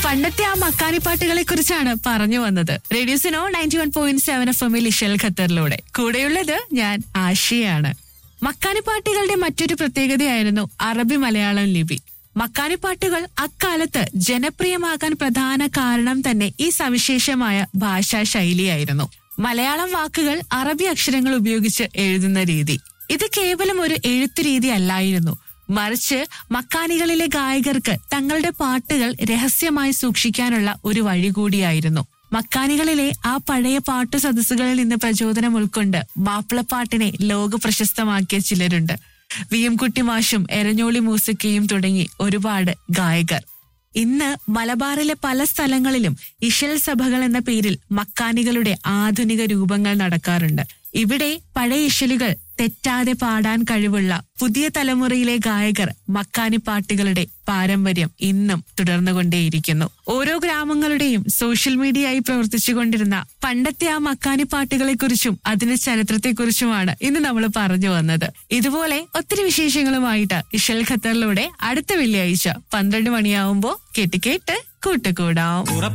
പണ്ടത്തെ ആ മക്കാനി പാട്ടുകളെ കുറിച്ചാണ് പറഞ്ഞു വന്നത്. റേഡിയോസിനോ 91.7 FM ഇഷൽ ഖത്തറിലൂടെ കൂടെയുള്ളത് ഞാൻ ആഷിയാണ്. മക്കാനി പാട്ടുകളുടെ മറ്റൊരു പ്രത്യേകതയായിരുന്നു അറബി മലയാളം ലിപി. മക്കാനി പാട്ടുകൾ അക്കാലത്ത് ജനപ്രിയമാകാൻ പ്രധാന കാരണം തന്നെ ഈ സവിശേഷമായ ഭാഷാ ശൈലിയായിരുന്നു. മലയാളം വാക്കുകൾ അറബി അക്ഷരങ്ങൾ ഉപയോഗിച്ച് എഴുതുന്ന രീതി. ഇത് കേവലം ഒരു എഴുത്തു രീതി അല്ലായിരുന്നു, മറിച്ച് മക്കാനികളിലെ ഗായകർക്ക് തങ്ങളുടെ പാട്ടുകൾ രഹസ്യമായി സൂക്ഷിക്കാനുള്ള ഒരു വഴി കൂടിയായിരുന്നു. മക്കാനികളിലെ ആ പഴയ പാട്ടു സദസ്സുകളിൽ നിന്ന് പ്രചോദനം ഉൾക്കൊണ്ട് മാപ്പിളപ്പാട്ടിനെ ലോക പ്രശസ്തമാക്കിയ ചിലരുണ്ട്. വി.എം. കുട്ടി മാഷും എരഞ്ഞോളി മൂസക്കയും തുടങ്ങി ഒരുപാട് ഗായകർ. ഇന്ന് മലബാറിലെ പല സ്ഥലങ്ങളിലും ഇശൽ സഭകൾ എന്ന പേരിൽ മക്കാനികളുടെ ആധുനിക രൂപങ്ങൾ നടക്കാറുണ്ട്. ഇവിടെ പഴയ ഇശലുകൾ തെറ്റാതെ പാടാൻ കഴിവുള്ള പുതിയ തലമുറയിലെ ഗായകർ മക്കാനി പാട്ടുകളുടെ പാരമ്പര്യം ഇന്നും തുടർന്നുകൊണ്ടേയിരിക്കുന്നു. ഓരോ ഗ്രാമങ്ങളുടെയും സോഷ്യൽ മീഡിയയായി പ്രവർത്തിച്ചുകൊണ്ടിരുന്ന പണ്ടത്തെ ആ മക്കാനി പാട്ടുകളെ കുറിച്ചും അതിന്റെ ചരിത്രത്തെക്കുറിച്ചുമാണ് ഇന്ന് നമ്മൾ പറഞ്ഞു വന്നത്. ഇതുപോലെ ഒത്തിരി വിശേഷങ്ങളുമായിട്ട് ഇഷൽ ഖത്തറിലൂടെ അടുത്ത വെള്ളിയാഴ്ച 12 മണിയാവുമ്പോ കേട്ട് കൂട്ടുകൂടാം.